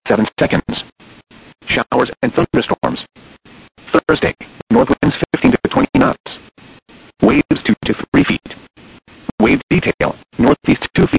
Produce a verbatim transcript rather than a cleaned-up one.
seven seconds. Showers and thunderstorms. Thursday, north winds fifteen to twenty knots. Waves two to three feet. Wave detail, northeast two